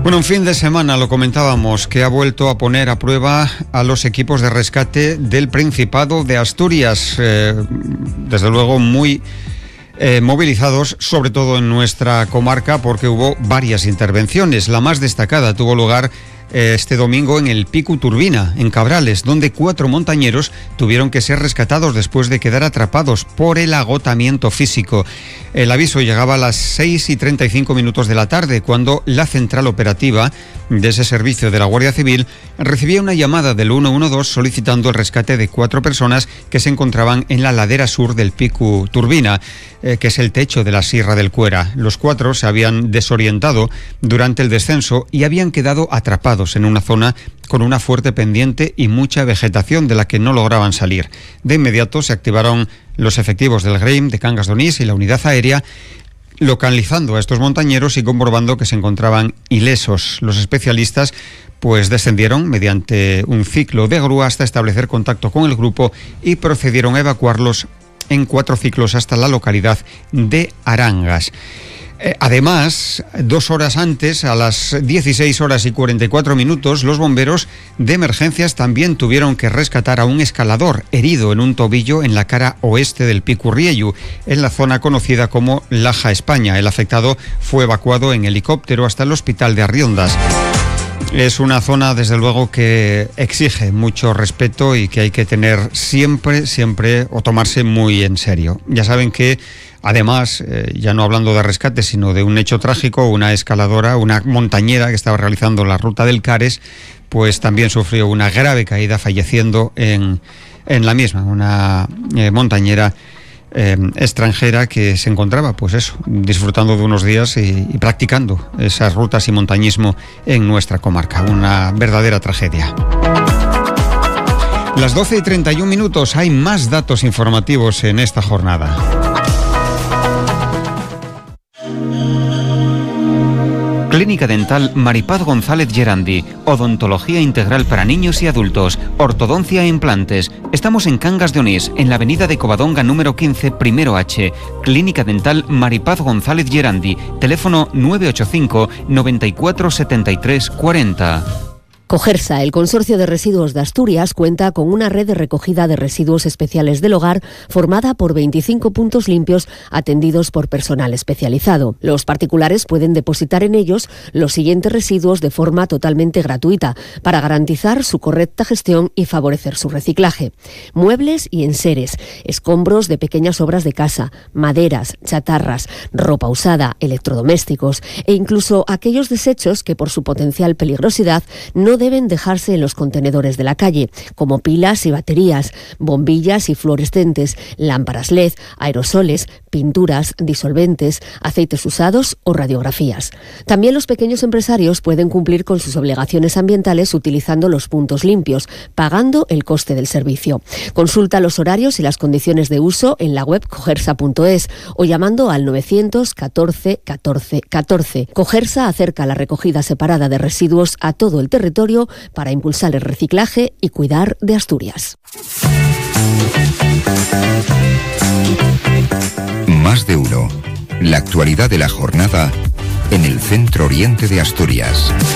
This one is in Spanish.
Bueno, un fin de semana, lo comentábamos, que ha vuelto a poner a prueba a los equipos de rescate del Principado de Asturias. Desde luego muy movilizados, sobre todo en nuestra comarca, porque hubo varias intervenciones. La más destacada tuvo lugar este domingo en el Picu Turbina, en Cabrales, donde 4 montañeros tuvieron que ser rescatados después de quedar atrapados por el agotamiento físico. El aviso llegaba a las 6:35 de la tarde, cuando la central operativa de ese servicio de la Guardia Civil recibía una llamada del 112 solicitando el rescate de 4 personas que se encontraban en la ladera sur del Picu Turbina, que es el techo de la Sierra del Cuera. Los 4 se habían desorientado durante el descenso y habían quedado atrapados en una zona con una fuerte pendiente y mucha vegetación de la que no lograban salir. De inmediato se activaron los efectivos del GREIM de Cangas de Onís y la unidad aérea, localizando a estos montañeros y comprobando que se encontraban ilesos. Los especialistas pues descendieron mediante un ciclo de grúa hasta establecer contacto con el grupo y procedieron a evacuarlos en 4 ciclos hasta la localidad de Arangas. Además, 2 horas antes, a las 16:44, los bomberos de emergencias también tuvieron que rescatar a un escalador herido en un tobillo en la cara oeste del Picu Riellu, en la zona conocida como Laja, España. El afectado fue evacuado en helicóptero hasta el hospital de Arriondas. Es una zona, desde luego, que exige mucho respeto y que hay que tener siempre o tomarse muy en serio. Ya saben que, además, ya no hablando de rescate, sino de un hecho trágico, una escaladora, una montañera que estaba realizando la ruta del Cares, pues también sufrió una grave caída, falleciendo en la misma, una montañera extranjera que se encontraba, pues eso, disfrutando de unos días y practicando esas rutas y montañismo en nuestra comarca. Una verdadera tragedia. Las 12:31, hay más datos informativos en esta jornada. Clínica Dental Maripaz González Gerandi, odontología integral para niños y adultos, ortodoncia e implantes. Estamos en Cangas de Onís, en la avenida de Covadonga número 15, primero H. Clínica Dental Maripaz González Gerandi, teléfono 985 94 73 40. Cogersa, el Consorcio de Residuos de Asturias, cuenta con una red de recogida de residuos especiales del hogar formada por 25 puntos limpios atendidos por personal especializado. Los particulares pueden depositar en ellos los siguientes residuos de forma totalmente gratuita para garantizar su correcta gestión y favorecer su reciclaje. Muebles y enseres, escombros de pequeñas obras de casa, maderas, chatarras, ropa usada, electrodomésticos e incluso aquellos desechos que por su potencial peligrosidad no deben dejarse en los contenedores de la calle, como pilas y baterías, bombillas y fluorescentes, lámparas LED, aerosoles, pinturas, disolventes, aceites usados o radiografías. También los pequeños empresarios pueden cumplir con sus obligaciones ambientales utilizando los puntos limpios, pagando el coste del servicio. Consulta los horarios y las condiciones de uso en la web cogersa.es o llamando al 914 14 14. Cogersa acerca la recogida separada de residuos a todo el territorio para impulsar el reciclaje y cuidar de Asturias. Más de uno. La actualidad de la jornada en el Centro Oriente de Asturias.